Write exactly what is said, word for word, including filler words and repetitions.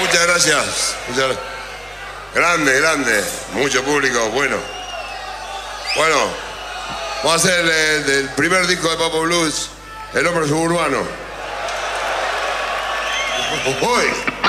muchas gracias. Muchas gracias. Grande, grande. Mucho público, bueno. Bueno, vamos a hacer el, el primer disco de Papo Blues, El Hombre Suburbano. Uy.